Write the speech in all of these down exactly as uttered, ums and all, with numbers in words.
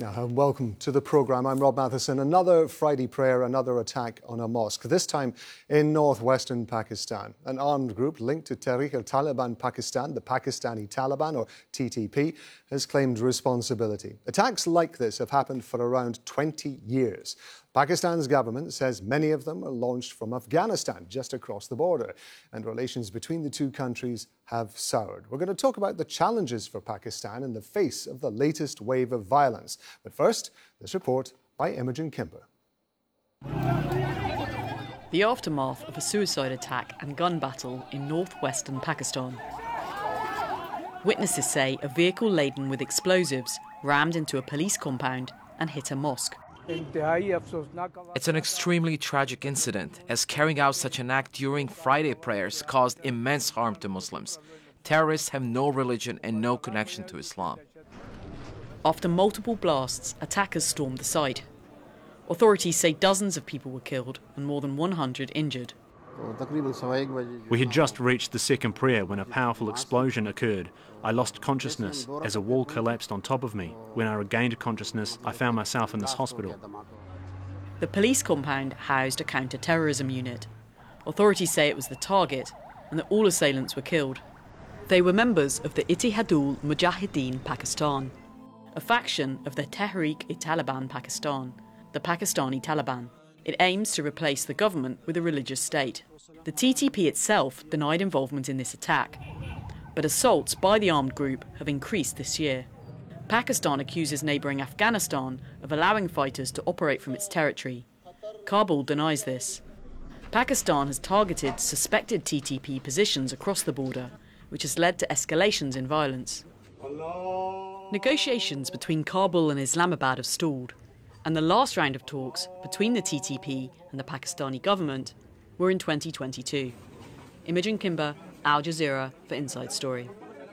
Now, welcome to the programme. I'm Rob Matheson. Another Friday prayer, another attack on a mosque, this time in northwestern Pakistan. An armed group linked to Tehreek-e-Taliban Pakistan, the Pakistani Taliban, or T T P, has claimed responsibility. Attacks like this have happened for around twenty years. Pakistan's government says many of them are launched from Afghanistan, just across the border, and relations between the two countries have soured. We're going to talk about the challenges for Pakistan in the face of the latest wave of violence. But first, this report by Imogen Kimber. The aftermath of a suicide attack and gun battle in northwestern Pakistan. Witnesses say a vehicle laden with explosives rammed into a police compound and hit a mosque. It's an extremely tragic incident, as carrying out such an act during Friday prayers caused immense harm to Muslims. Terrorists have no religion and no connection to Islam. After multiple blasts, attackers stormed the site. Authorities say dozens of people were killed and more than one hundred injured. We had just reached the second prayer when a powerful explosion occurred. I lost consciousness as a wall collapsed on top of me. When I regained consciousness, I found myself in this hospital. The police compound housed a counter-terrorism unit. Authorities say it was the target and that all assailants were killed. They were members of the Ittihadul Mujahideen Pakistan, a faction of the Tehreek-e-Taliban Pakistan, the Pakistani Taliban. It aims to replace the government with a religious state. The T T P itself denied involvement in this attack, but assaults by the armed group have increased this year. Pakistan accuses neighbouring Afghanistan of allowing fighters to operate from its territory. Kabul denies this. Pakistan has targeted suspected T T P positions across the border, which has led to escalations in violence. Negotiations between Kabul and Islamabad have stalled, and the last round of talks between the T T P and the Pakistani government were in twenty twenty-two. Imogen Kimber, Al Jazeera for Inside Story.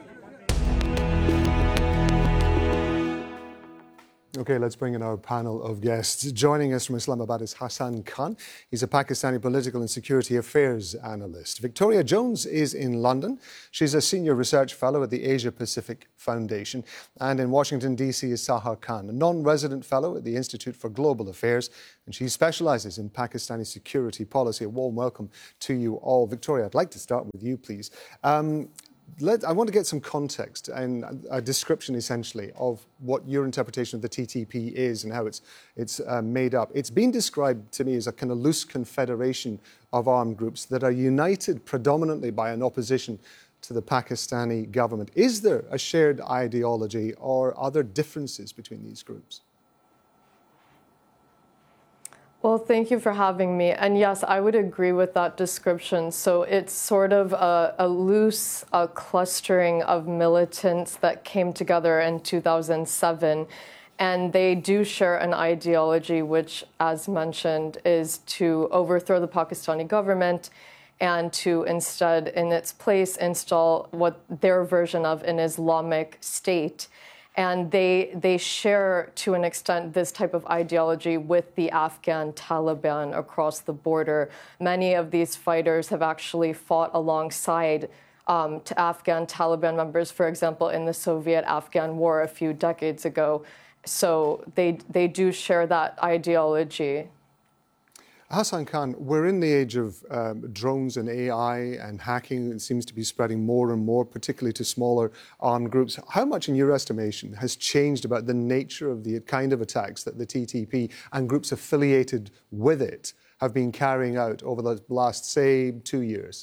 OK, let's bring in our panel of guests. Joining us from Islamabad is Hassan Khan. He's a Pakistani political and security affairs analyst. Victoria Jones is in London. She's a senior research fellow at the Asia Pacific Foundation. And in Washington, D C is Sahar Khan, a non-resident fellow at the Institute for Global Affairs. And she specialises in Pakistani security policy. A warm welcome to you all. Victoria, I'd like to start with you, please. Um, Let, I want to get some context and a description, essentially, of what your interpretation of the T T P is and how it's it's uh, made up. It's been described to me as a kind of loose confederation of armed groups that are united predominantly by an opposition to the Pakistani government. Is there a shared ideology or are there differences between these groups? Well, thank you for having me. And yes, I would agree with that description. So it's sort of a, a loose a clustering of militants that came together in two thousand seven. And they do share an ideology, which, as mentioned, is to overthrow the Pakistani government and to instead, in its place, install what their version of an Islamic state. And they they share, to an extent, this type of ideology with the Afghan Taliban across the border. Many of these fighters have actually fought alongside um, to Afghan Taliban members, for example, in the Soviet-Afghan War a few decades ago. So they they do share that ideology. Hassan Khan, we're in the age of um, drones and A I and hacking. It seems to be spreading more and more, particularly to smaller armed groups. How much, in your estimation, has changed about the nature of the kind of attacks that the T T P and groups affiliated with it have been carrying out over the last, say, two years?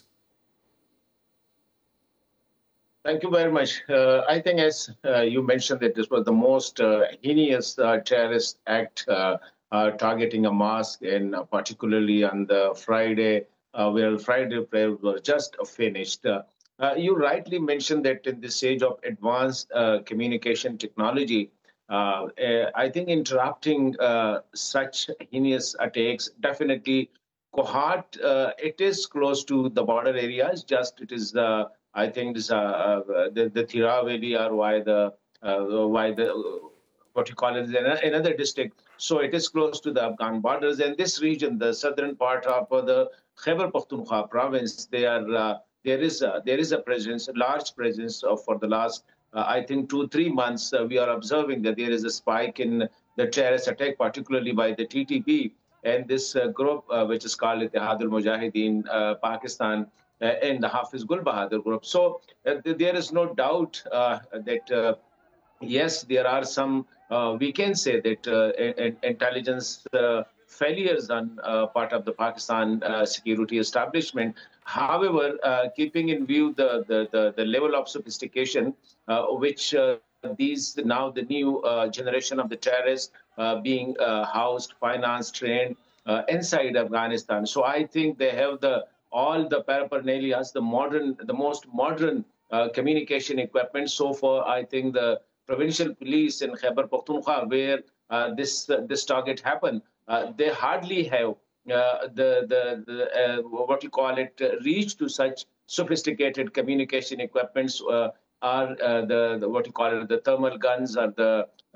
Thank you very much. Uh, I think, as uh, you mentioned, that this was the most uh, heinous uh, terrorist act uh, Uh, targeting a mosque, and uh, particularly on the Friday, uh, where Friday prayer was just uh, finished. Uh, uh, you rightly mentioned that in this age of advanced uh, communication technology, uh, uh, I think interrupting uh, such heinous attacks definitely Kohat, uh, it is close to the border areas. Just it is, uh, I think, this, uh, uh, the the Thira Valley or why the uh, why the what you call it another district. So it is close to the Afghan borders, and this region, the southern part of the Khyber Pakhtunkhwa province, they are uh, there is a, there is a presence, a large presence of, for the last uh, I think, two, three months, uh, we are observing that there is a spike in the terrorist attack, particularly by the T T P and this uh, group, uh, which is called Ittihad al-Mujahideen uh, Pakistan, uh, and the Hafiz Gul Bahadur group. So uh, there is no doubt uh, that, uh, yes, there are some, uh, we can say that uh, intelligence uh, failures on uh, part of the Pakistan uh, security establishment. However, uh, keeping in view the, the, the, the level of sophistication, uh, which uh, these now the new uh, generation of the terrorists uh, being uh, housed, financed, trained uh, inside Afghanistan. So I think they have the all the paraphernalia, the modern, the most modern uh, communication equipment. So far, I think the provincial police in Khyber Pakhtunkhwa, where uh, this uh, this target happened, uh, they hardly have uh, the the, the uh, what you call it uh, reach to such sophisticated communication equipments. Uh, Are uh, the, the what you call it the thermal guns or the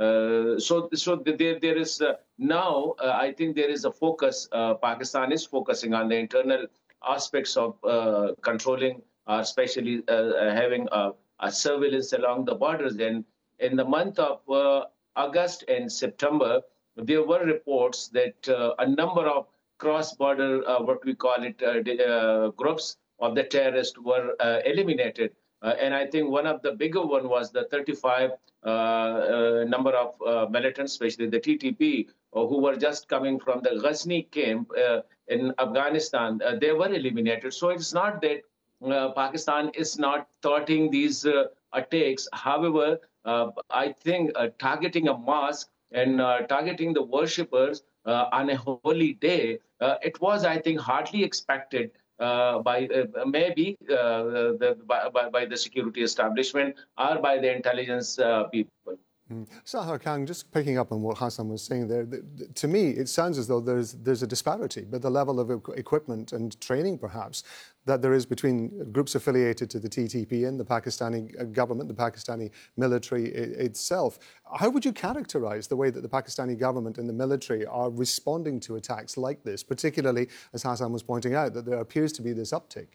uh, so so there there is uh, now uh, I think there is a focus. Uh, Pakistan is focusing on the internal aspects of uh, controlling, uh, especially uh, having a, a surveillance along the borders. And in the month of uh, August and September, there were reports that uh, a number of cross-border uh, what we call it uh, uh, groups of the terrorists were uh, eliminated. Uh, and I think one of the bigger one was the thirty-five uh, uh, number of uh, militants, especially the T T P, uh, who were just coming from the Ghazni camp uh, in Afghanistan. Uh, they were eliminated. So it's not that uh, Pakistan is not thwarting these uh, attacks. However, uh, I think uh, targeting a mosque and uh, targeting the worshippers uh, on a holy day, uh, it was, I think, hardly expected Uh, by uh, maybe uh, the, by, by the security establishment or by the intelligence uh, people. Mm. Sahar Khan, just picking up on what Hassan was saying there, the, the, to me it sounds as though there's there's a disparity, but the level of equipment and training perhaps that there is between groups affiliated to the T T P and the Pakistani government, the Pakistani military itself. How would you characterize the way that the Pakistani government and the military are responding to attacks like this, particularly, as Hassan was pointing out, that there appears to be this uptick?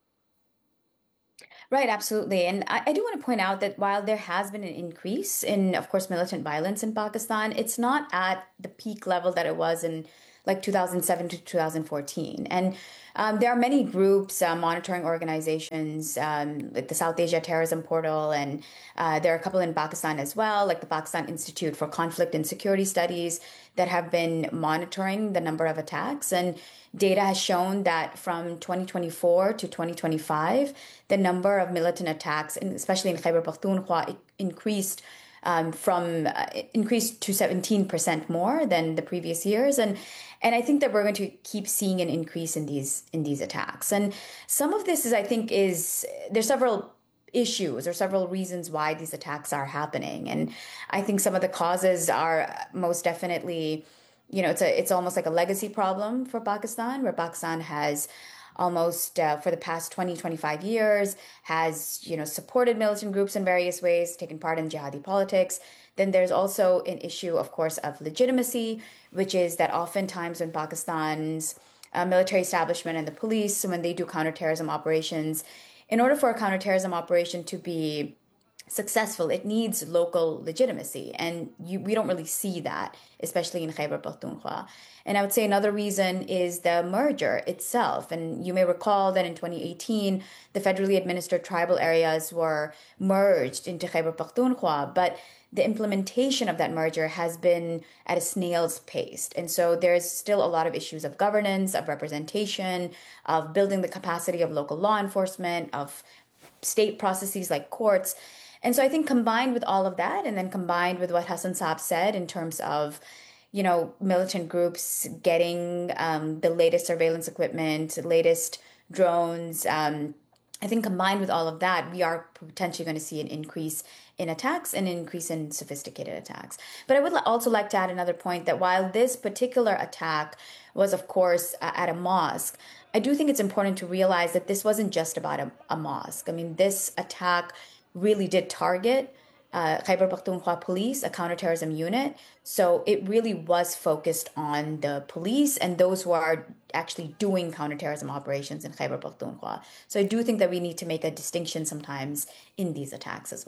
Right, absolutely. And I, I do want to point out that while there has been an increase in, of course, militant violence in Pakistan, it's not at the peak level that it was in like two thousand seven to two thousand fourteen. And um, there are many groups, uh, monitoring organizations, um, like the South Asia Terrorism Portal, and uh, there are a couple in Pakistan as well, like the Pakistan Institute for Conflict and Security Studies, that have been monitoring the number of attacks. And data has shown that from twenty twenty-four to twenty twenty-five, the number of militant attacks, especially in Khyber Pakhtunkhwa, increased um, from uh, increased to seventeen percent more than the previous years. And and I think that we're going to keep seeing an increase in these in these attacks. And some of this is, I think, is there's several issues or several reasons why these attacks are happening. And I think some of the causes are most definitely, you know, it's a it's almost like a legacy problem for Pakistan, where Pakistan has almost uh, for the past twenty, twenty-five years has, you know, supported militant groups in various ways, taken part in jihadi politics. Then there's also an issue, of course, of legitimacy, which is that oftentimes when Pakistan's uh, military establishment and the police, when they do counterterrorism operations, in order for a counterterrorism operation to be successful, it needs local legitimacy. And you, we don't really see that, especially in Khyber Pakhtunkhwa. And I would say another reason is the merger itself. And you may recall that in twenty eighteen, the federally administered tribal areas were merged into Khyber Pakhtunkhwa, but the implementation of that merger has been at a snail's pace. And so there's still a lot of issues of governance, of representation, of building the capacity of local law enforcement, of state processes like courts. And so I think combined with all of that, and then combined with what Hassan Saab said in terms of, you know, militant groups getting um, the latest surveillance equipment, latest drones, um, I think combined with all of that, we are potentially going to see an increase in attacks and an increase in sophisticated attacks. But I would also like to add another point that while this particular attack was, of course, uh, at a mosque, I do think it's important to realize that this wasn't just about a, a mosque. I mean, this attack really did target uh, Khyber Pakhtunkhwa police, a counterterrorism unit. So it really was focused on the police and those who are actually doing counterterrorism operations in Khyber Pakhtunkhwa. So I do think that we need to make a distinction sometimes in these attacks as well.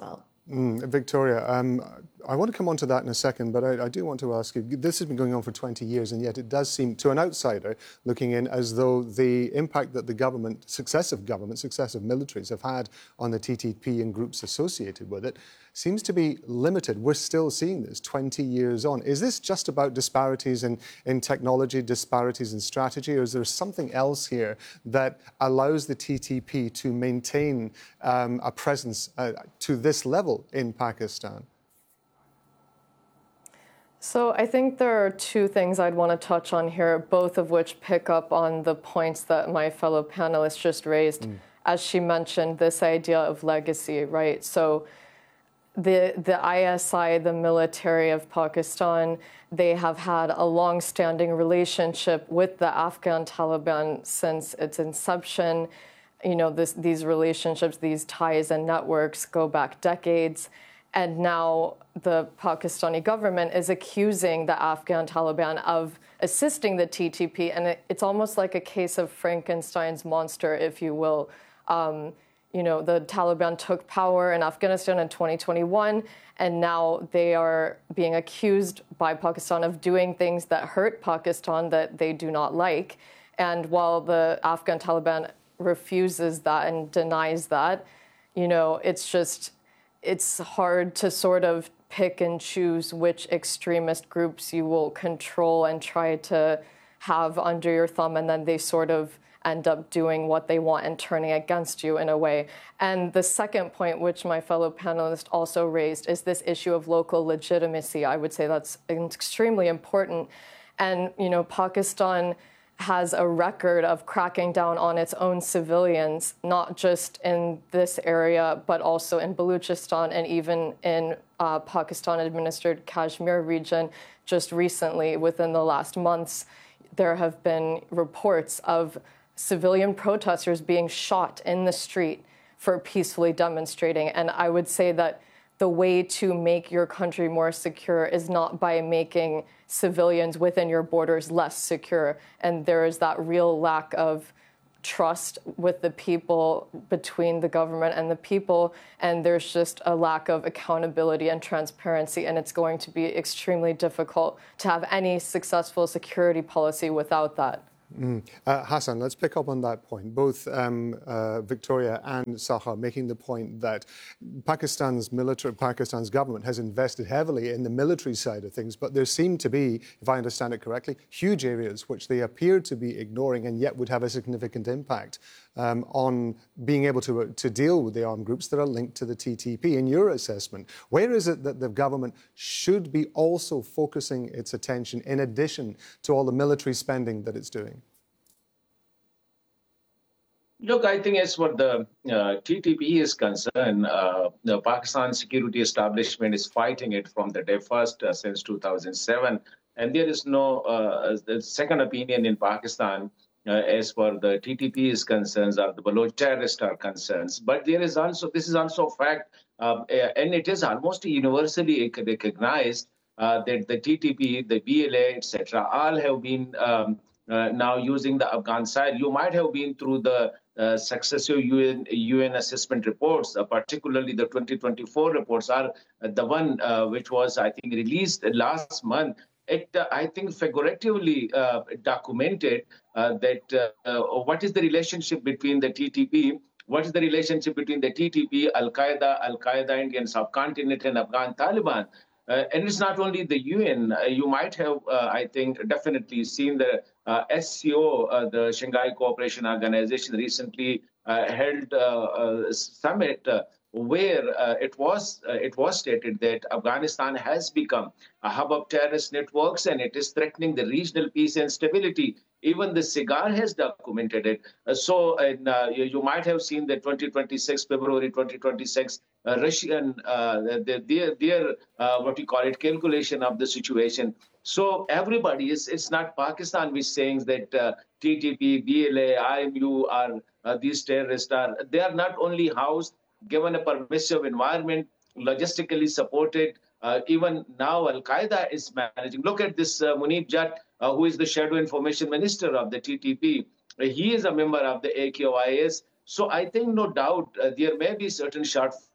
Mm, Victoria, um, I want to come on to that in a second, but I, I do want to ask you, this has been going on for twenty years, and yet it does seem, to an outsider looking in, as though the impact that the government, successive governments, successive militaries have had on the T T P and groups associated with it seems to be limited. We're still seeing this twenty years on. Is this just about disparities in, in technology, disparities in strategy, or is there something else here that allows the T T P to maintain um, a presence uh, to this level in Pakistan? So I think there are two things I'd want to touch on here, both of which pick up on the points that my fellow panelists just raised. Mm. As she mentioned, this idea of legacy, right? So the the I S I, the military of Pakistan, they have had a long-standing relationship with the Afghan Taliban since its inception. You know, this, these relationships, these ties and networks go back decades. And now the Pakistani government is accusing the Afghan Taliban of assisting the T T P. And it, it's almost like a case of Frankenstein's monster, if you will. Um, you know, the Taliban took power in Afghanistan in twenty twenty-one, and now they are being accused by Pakistan of doing things that hurt Pakistan that they do not like. And while the Afghan Taliban refuses that and denies that, you know, it's just... it's hard to sort of pick and choose which extremist groups you will control and try to have under your thumb, and then they sort of end up doing what they want and turning against you in a way. And the second point, which my fellow panelist also raised, is this issue of local legitimacy. I would say that's extremely important. And, you know, Pakistan has a record of cracking down on its own civilians, not just in this area, but also in Baluchistan and even in uh, Pakistan-administered Kashmir region. Just recently, within the last months, there have been reports of civilian protesters being shot in the street for peacefully demonstrating. And I would say that the way to make your country more secure is not by making civilians within your borders less secure. And there is that real lack of trust with the people, between the government and the people. And there's just a lack of accountability and transparency. And it's going to be extremely difficult to have any successful security policy without that. Mm. Uh, Hassan, let's pick up on that point. Both um, uh, Victoria and Sahar making the point that Pakistan's military, Pakistan's government has invested heavily in the military side of things, but there seem to be, if I understand it correctly, huge areas which they appear to be ignoring and yet would have a significant impact um, on being able to, uh, to deal with the armed groups that are linked to the T T P. In your assessment, where is it that the government should be also focusing its attention in addition to all the military spending that it's doing? Look, I think as far the uh, T T P is concerned, uh, the Pakistan security establishment is fighting it from the day first uh, since two thousand seven. And there is no uh, second opinion in Pakistan uh, as far the T T P is concerned, or the Baloch terrorists are concerned. But there is also, this is also a fact, uh, and it is almost universally recognized uh, that the T T P, the B L A, et cetera, all have been um, uh, now using the Afghan side. You might have been through the Uh, successive U N, U N assessment reports, uh, particularly the twenty twenty-four reports, are uh, the one uh, which was, I think, released last month. It, uh, I think, figuratively uh, documented uh, that uh, uh, what is the relationship between the T T P, what is the relationship between the T T P, Al-Qaeda, Al-Qaeda, Indian subcontinent, and Afghan Taliban. Uh, and it's not only the U N. Uh, you might have, uh, I think, definitely seen the uh, S C O, uh, the Shanghai Cooperation Organization, recently uh, held uh, a summit uh, where uh, it was uh, it was stated that Afghanistan has become a hub of terrorist networks and it is threatening the regional peace and stability. Even the SIGAR has documented it. Uh, so and, uh, you, you might have seen the twenty twenty-six, February twenty twenty-six, uh, Russian, uh, their, their, their uh, what you call it, calculation of the situation. So everybody, is it's not Pakistan which saying that uh, T T P, B L A, I M U are, uh, these terrorists are, they are not only housed, given a permissive environment, logistically supported. Uh, even now, Al-Qaeda is managing. Look at this uh, Munib Jatt, uh, who is the Shadow Information Minister of the T T P. Uh, he is a member of the A Q I S. So I think, no doubt, uh, there may be certain short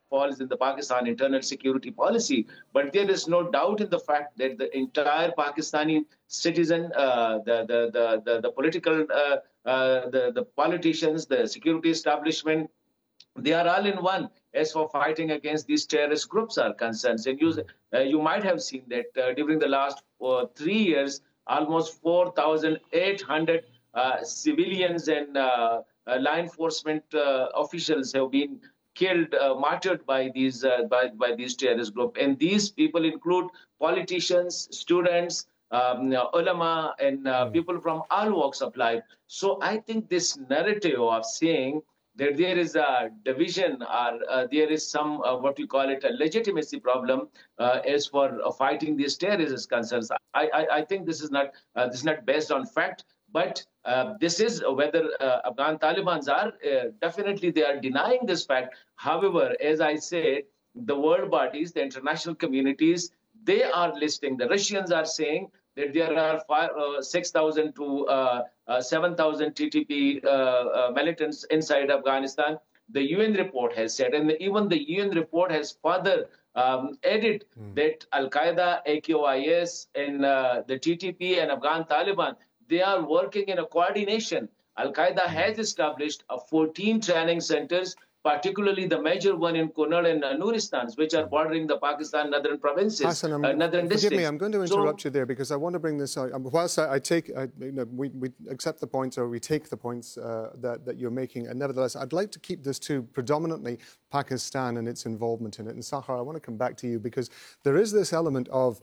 falls in the Pakistan internal security policy. But there is no doubt in the fact that the entire Pakistani citizen, uh, the, the, the, the, the political, uh, uh, the, the politicians, the security establishment, they are all in one as for fighting against these terrorist groups are concerned. And you, uh, you might have seen that uh, during the last uh, three years, almost four thousand eight hundred uh, civilians and uh, uh, law enforcement uh, officials have been killed, uh, martyred by these uh, by, by these terrorist groups. And these people include politicians, students, um, ulama, and uh, mm. people from all walks of life. So I think this narrative of saying that there is a division or uh, there is some, uh, what we call it, a legitimacy problem uh, as for uh, fighting these terrorist concerns. I, I, I think this is not uh, this is not based on fact, but uh, this is whether uh, Afghan Talibans are, uh, definitely they are denying this fact. However, as I said, the world bodies, the international communities, they are listing, the Russians are saying that there are five, uh, six thousand to uh, uh, seven thousand T T P uh, uh, militants inside Afghanistan. The U N report has said, and even the U N report has further um, added mm. that Al-Qaeda, A Q I S, and uh, the T T P and Afghan Taliban, they are working in a coordination. Al-Qaeda mm. has established uh, fourteen training centers, particularly the major one in Kunar and uh, Nuristan, which are bordering the Pakistan northern provinces, Hassan, uh, northern forgive districts. me, I'm going to interrupt so, you there because I want to bring this out. Um, whilst I, I take, I, you know, we, we accept the points or we take the points uh, that, that you're making, and nevertheless, I'd like to keep this to predominantly Pakistan and its involvement in it. And Sahar, I want to come back to you because there is this element of,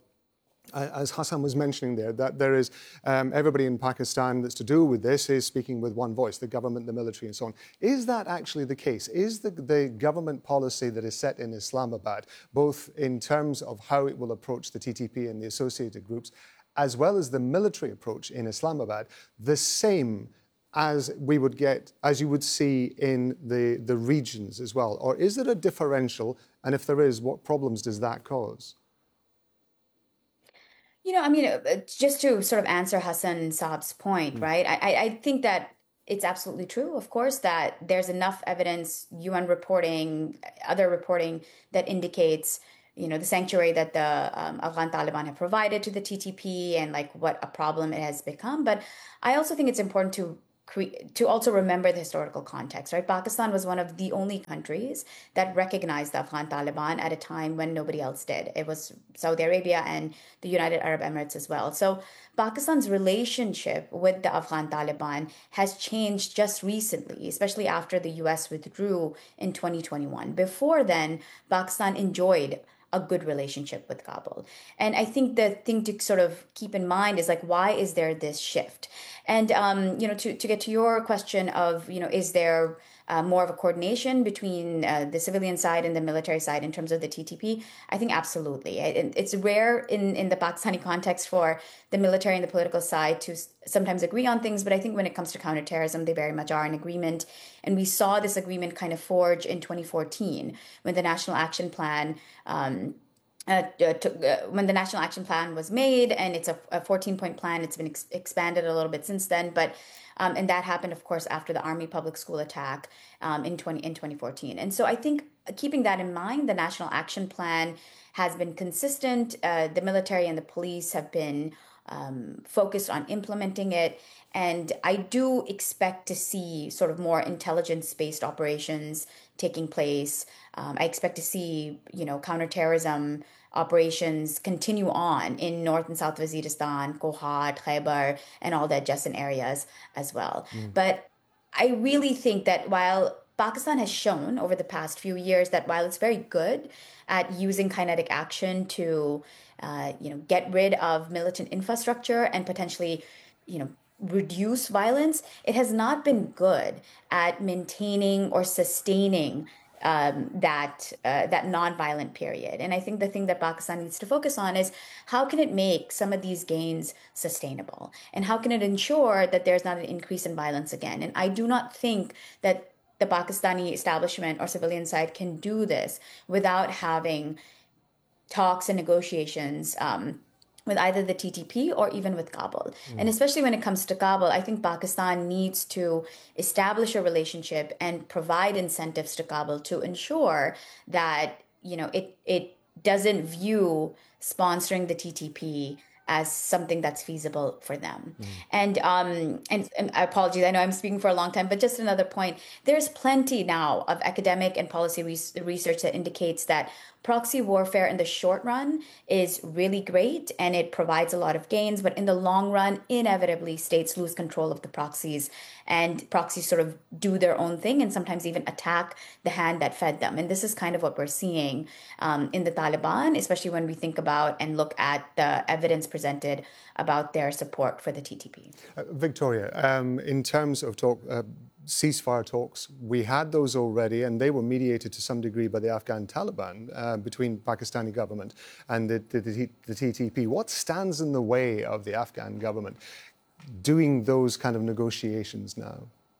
as Hassan was mentioning there, that there is um, everybody in Pakistan that's to do with this is speaking with one voice, the government, the military and so on. Is that actually the case? Is the, the government policy that is set in Islamabad, both in terms of how it will approach the T T P and the associated groups, as well as the military approach in Islamabad, the same as we would get, as you would see in the, the regions as well? Or is there a differential? And if there is, what problems does that cause? You know, I mean, just to sort of answer Hassan Saab's point, mm. right? I, I think that it's absolutely true, of course, that there's enough evidence, U N reporting, other reporting that indicates, you know, the sanctuary that the um, Afghan Taliban have provided to the T T P and like what a problem it has become. But I also think it's important to to also remember the historical context, right? Pakistan was one of the only countries that recognized the Afghan Taliban at a time when nobody else did. It was Saudi Arabia and the United Arab Emirates as well. So Pakistan's relationship with the Afghan Taliban has changed just recently, especially after the U S withdrew in twenty twenty-one. Before then, Pakistan enjoyed a good relationship with Kabul. And I think the thing to sort of keep in mind is like, why is there this shift? And, um, you know, to, to get to your question of, you know, is there uh, more of a coordination between uh, the civilian side and the military side in terms of the T T P? I think absolutely. It, it's rare in, in the Pakistani context for the military and the political side to sometimes agree on things, but I think when it comes to counterterrorism, they very much are in agreement. And we saw this agreement kind of forge in twenty fourteen when the National Action Plan um, Uh, to, uh, when the National Action Plan was made, and it's a fourteen-point plan. It's been ex- expanded a little bit since then, but um, and that happened, of course, after the Army Public School attack um, in twenty in twenty fourteen. And so I think keeping that in mind, the National Action Plan has been consistent. Uh, the military and the police have been um, focused on implementing it. And I do expect to see sort of more intelligence-based operations taking place. Um, I expect to see, you know, counterterrorism operations continue on in North and South Waziristan, Kohat, Khyber, and all the adjacent areas as well. Mm. But I really think that while Pakistan has shown over the past few years that while it's very good at using kinetic action to, uh, you know, get rid of militant infrastructure and potentially, you know, reduce violence, it has not been good at maintaining or sustaining um, that uh, that non-violent period. And I think the thing that Pakistan needs to focus on is how can it make some of these gains sustainable? And how can it ensure that there's not an increase in violence again? And I do not think that the Pakistani establishment or civilian side can do this without having talks and negotiations um, with either the T T P or even with Kabul. Mm. And especially when it comes to Kabul, I think Pakistan needs to establish a relationship and provide incentives to Kabul to ensure that, you know, it, it doesn't view sponsoring the T T P as something that's feasible for them. Mm. And, um, and and I apologize, I know I'm speaking for a long time, but just another point, there's plenty now of academic and policy res- research that indicates that proxy warfare in the short run is really great and it provides a lot of gains, but in the long run, inevitably states lose control of the proxies and proxies sort of do their own thing and sometimes even attack the hand that fed them. And this is kind of what we're seeing um, in the Taliban, especially when we think about and look at the evidence presented about their support for the T T P. Uh, Victoria, um, in terms of talk, uh, ceasefire talks, we had those already, and they were mediated to some degree by the Afghan Taliban uh, between Pakistani government and the, the, the, the T T P. What stands in the way of the Afghan government doing those kind of negotiations now?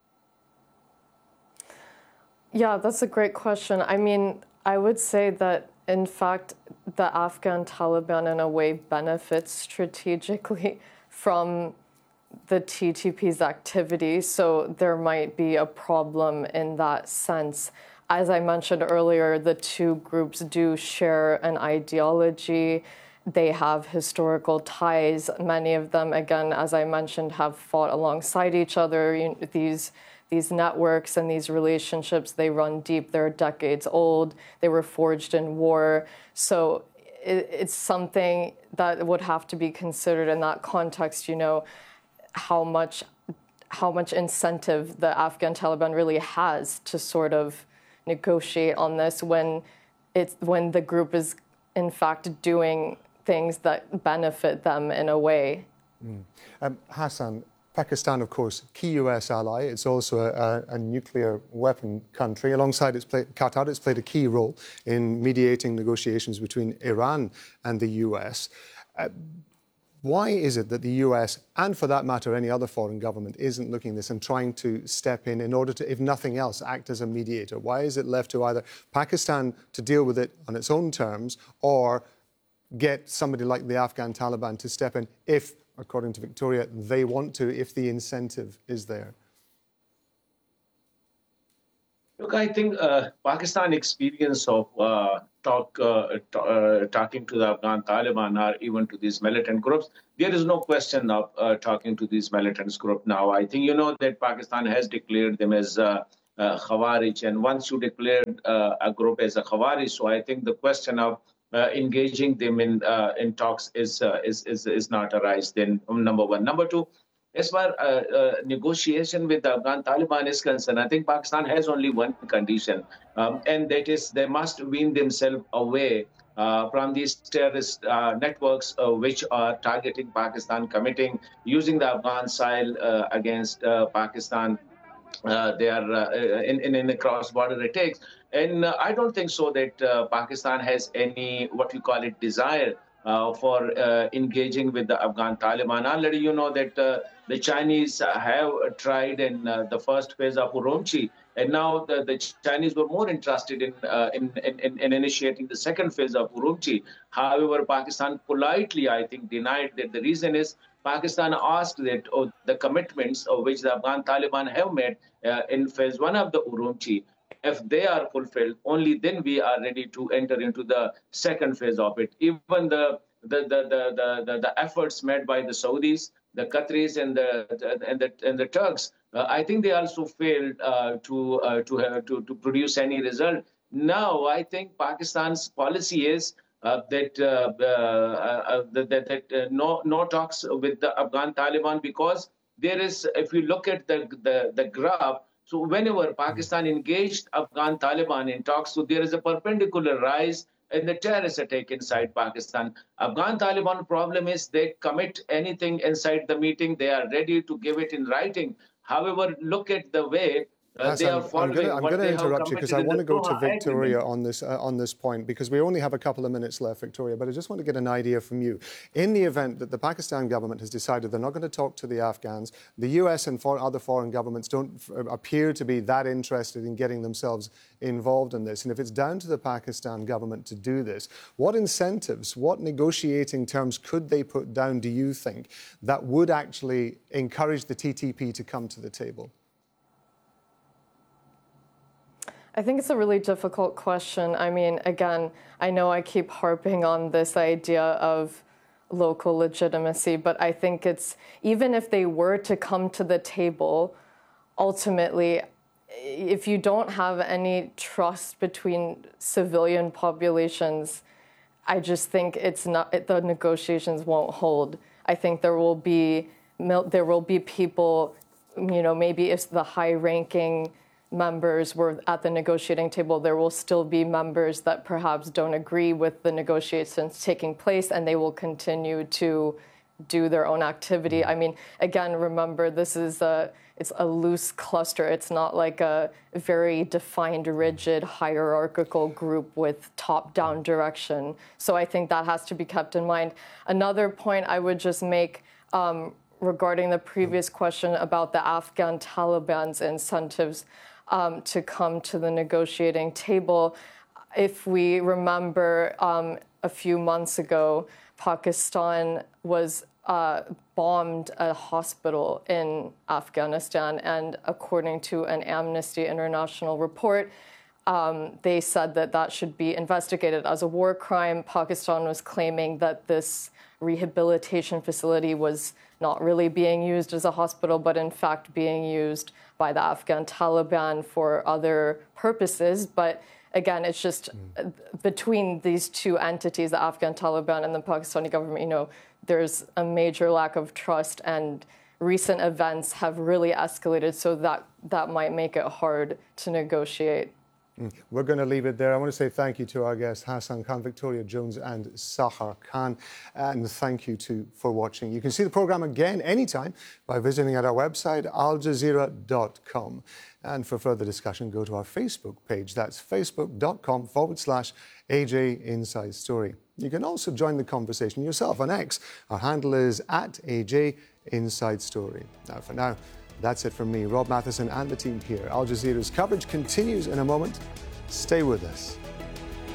Yeah, that's a great question. I mean, I would say that, in fact, the Afghan Taliban in a way benefits strategically from the T T P's activity, so there might be a problem in that sense. As I mentioned earlier, the two groups do share an ideology. They have historical ties. Many of them, again, as I mentioned, have fought alongside each other. You know, these these networks and these relationships, they run deep. They're decades old. They were forged in war. So it, it's something that would have to be considered in that context, you know, how much how much incentive the Afghan Taliban really has to sort of negotiate on this when it's when the group is in fact doing things that benefit them in a way. Mm. Um, Hassan, Pakistan, of course, key U S ally. It's also a, a nuclear weapon country. Alongside its play, Qatar, it's played a key role in mediating negotiations between Iran and the U S. Uh, Why is it that the U S, and for that matter any other foreign government, isn't looking at this and trying to step in in order to, if nothing else, act as a mediator? Why is it left to either Pakistan to deal with it on its own terms or get somebody like the Afghan Taliban to step in if, according to Victoria, they want to, if the incentive is there? Look, I think uh, Pakistan experience of uh, talk, uh, t- uh, talking to the Afghan Taliban or even to these militant groups, there is no question of uh, talking to these militant groups now. I think you know that Pakistan has declared them as uh, uh, Khawarij, and once you declare uh, a group as a Khawarij, so I think the question of uh, engaging them in uh, in talks is, uh, is is is not arise. Then number one, number two. As far as uh, uh, negotiation with the Afghan Taliban is concerned, I think Pakistan has only one condition, um, and that is they must wean themselves away uh, from these terrorist uh, networks uh, which are targeting Pakistan, committing, using the Afghan soil uh, against uh, Pakistan. Uh, they are uh, in, in, in the cross-border attacks. And uh, I don't think so that uh, Pakistan has any, what we call it, desire Uh, for uh, engaging with the Afghan Taliban. Already, you know that uh, the Chinese have tried in uh, the first phase of Urumqi, and now the, the Chinese were more interested in, uh, in, in in initiating the second phase of Urumqi. However, Pakistan politely, I think, denied that. The reason is Pakistan asked that oh, the commitments of which the Afghan Taliban have made uh, in phase one of the Urumqi, if they are fulfilled, only then we are ready to enter into the second phase of it. Even the the the the the, the, the efforts made by the Saudis, the Qataris, and the and the and the Turks, uh, I think they also failed uh, to uh, to have to to produce any result. Now, I think Pakistan's policy is uh, that uh, uh, uh, that, that uh, no no talks with the Afghan Taliban, because there is, if you look at the the, the graph. So whenever Pakistan engaged Afghan Taliban in talks, so there is a perpendicular rise in the terrorist attack inside Pakistan. Afghan Taliban problem is they commit anything inside the meeting. They are ready to give it in writing. However, look at the way Uh, they are I'm going to, I'm going to interrupt you because I want to go to Victoria agreement. on this uh, on this point, because we only have a couple of minutes left, Victoria, but I just want to get an idea from you. In the event that the Pakistan government has decided they're not going to talk to the Afghans, the U S and for other foreign governments don't f- appear to be that interested in getting themselves involved in this, and if it's down to the Pakistan government to do this, what incentives, what negotiating terms could they put down, do you think, that would actually encourage the T T P to come to the table? I think it's a really difficult question. I mean, again, I know I keep harping on this idea of local legitimacy, but I think it's, even if they were to come to the table, ultimately, if you don't have any trust between civilian populations, I just think it's not, it, the negotiations won't hold. I think there will be, there will be people, you know, maybe it's the high-ranking members were at the negotiating table, there will still be members that perhaps don't agree with the negotiations taking place, and they will continue to do their own activity. I mean, again, remember, this is a, it's a loose cluster. It's not like a very defined, rigid, hierarchical group with top-down direction. So I think that has to be kept in mind. Another point I would just make um, regarding the previous question about the Afghan Taliban's incentives Um, to come to the negotiating table. If we remember, um, a few months ago, Pakistan was uh, bombed a hospital in Afghanistan, and according to an Amnesty International report, um, they said that that should be investigated as a war crime. Pakistan was claiming that this rehabilitation facility was not really being used as a hospital, but in fact being used by the Afghan Taliban for other purposes. But again, it's just mm. between these two entities, the Afghan Taliban and the Pakistani government, you know, there's a major lack of trust, and recent events have really escalated, so that, that might make it hard to negotiate. We're going to leave it there. I want to say thank you to our guests, Hassan Khan, Victoria Jones and Sahar Khan. And thank you to for watching. You can see the programme again anytime by visiting at our website, al jazeera dot com. And for further discussion, go to our Facebook page. That's facebook.com forward slash AJ Inside Story. You can also join the conversation yourself on X. Our handle is at AJ Inside Story. Now, for now, that's it from me, Rob Matheson, and the team here. Al Jazeera's coverage continues in a moment. Stay with us.